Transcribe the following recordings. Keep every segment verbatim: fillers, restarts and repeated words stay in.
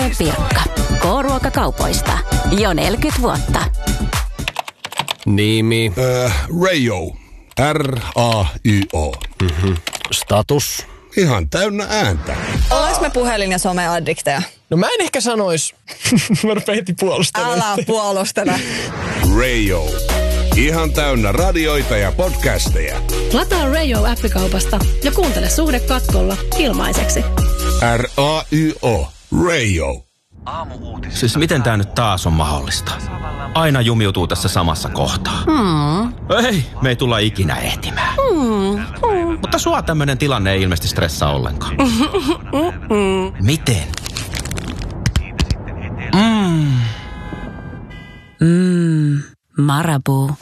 ja Pirkka. K-ruokakaupoista. Jo neljäkymmentä vuotta. Nimi. Äh, Rayo. R A Y O. Mm-hmm. Status. Ihan täynnä ääntä. Olis me puhelin- ja someaddikteja? No mä en ehkä sanois. Mä rupean heti puolustelemaan. Älä puolustele. Rayo. Ihan täynnä radioita ja podcasteja. Lataa Rayo-appikaupasta ja kuuntele Suhde katkolla ilmaiseksi. R A Y O. Rayo. Siis miten tää nyt taas on mahdollista? Aina jumiutuu tässä samassa kohtaa. Hmm. Ei, me ei tulla ikinä ehtimään. Hmm. Hmm. Mutta sua tämmönen tilanne ei ilmeisesti stressaa ollenkaan. Miten? Mm. Mm. Marabu.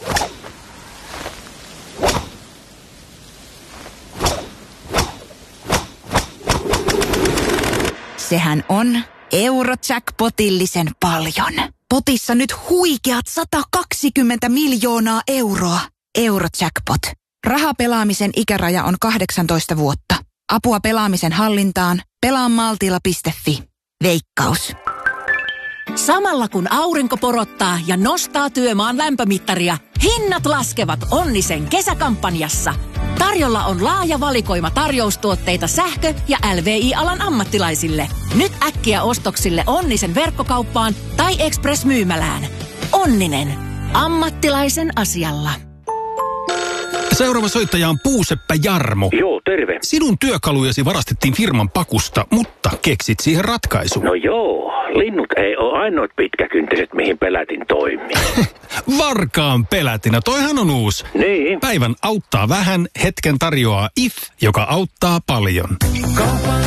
Sehän on Eurojackpotillisen paljon. Potissa nyt huikeat sata kaksikymmentä miljoonaa euroa. Eurojackpot. Rahapelaamisen ikäraja on kahdeksantoista vuotta. Apua pelaamisen hallintaan. Pelaa maltilla piste fi. Veikkaus. Samalla kun aurinko porottaa ja nostaa työmaan lämpömittaria, hinnat laskevat Onnisen kesäkampanjassa. Tarjolla on laaja valikoima tarjoustuotteita sähkö- ja L V I-alan ammattilaisille. Nyt äkkiä ostoksille Onnisen verkkokauppaan tai Express-myymälään. Onninen. Ammattilaisen asialla. Seuraava soittaja on Puuseppä Jarmo. Joo, terve. Sinun työkalujasi varastettiin firman pakusta, mutta keksit siihen ratkaisun. No joo, linnut ei ole ainoat pitkäkyntiset, mihin pelätin toimii. Varkaan pelätinä, toihan on uusi. Niin. Päivän auttaa vähän, hetken tarjoaa I F, joka auttaa paljon.